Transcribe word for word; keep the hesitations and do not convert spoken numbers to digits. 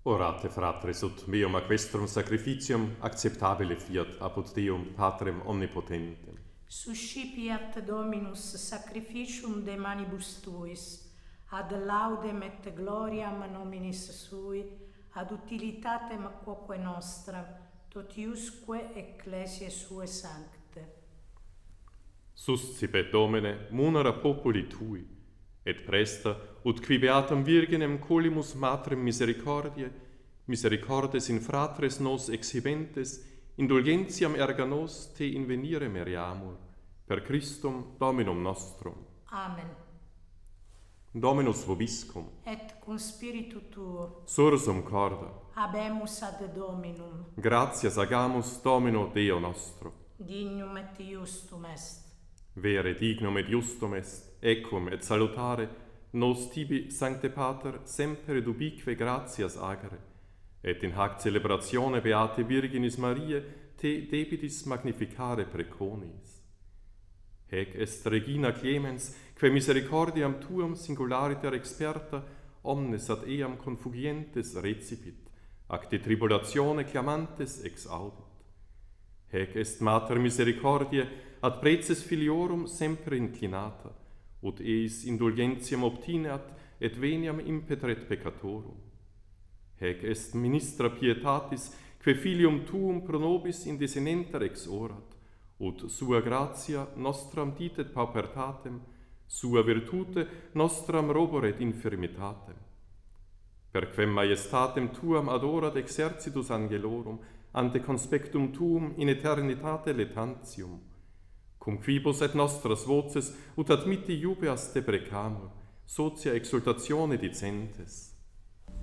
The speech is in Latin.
Orate, fratres, ut meum aquestrum sacrificium acceptabile fiat apud Deum Patrem omnipotentem. Suscipiat Dominus sacrificium de manibus tuis, ad laudem et gloriam nominis sui, ad utilitatem quoque nostram, totiusque ecclesiae sue sancte. Suscipet Domine munera populi tui, et presta, ut qui beatam virginem colimus matrem misericordiae, misericordes in fratres nos exhibentes, indulgentiam erga nos te invenire meriamur, per Christum Dominum nostrum. Amen. Dominus vobiscum. Et cum spiritu tuo. Sursum corda. Habemus ad Dominum. Gratias agamus Domino Deo nostro. Dignum et iustum est. Vere dignum et justum est, equum et salutare, nos tibi, Sancte Pater, semper dubique gratias agere, et in hac celebratione Beate Virginis Mariae te debitis magnificare preconis. Hec est Regina Clemens, que misericordiam tuam singulariter experta, omnes ad eam confugientes recipit, ac de tribulatione clamantes ex audit. Hec est Mater misericordiae, ad preces filiorum semper inclinata, ut eis indulgentiam obtineat, et veniam impetret peccatorum. Hec est ministra pietatis, que filium tuum pro nobis indesinenter ex orat, ut sua gratia nostram ditet paupertatem, sua virtute nostram roboret infirmitatem. Perquem majestatem tuam adorat exercitus angelorum, ante conspectum tuum in eternitate letantium, cum quibus et nostras voces ut admitti iubeas deprecamur, socia exultatione dicentes.